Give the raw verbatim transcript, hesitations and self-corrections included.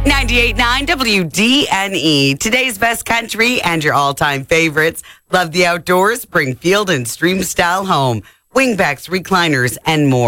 ninety-eight point nine W D N E. Today's best country and your all-time favorites. Love the outdoors? Bring field and stream style home. Wingbacks, recliners, and more.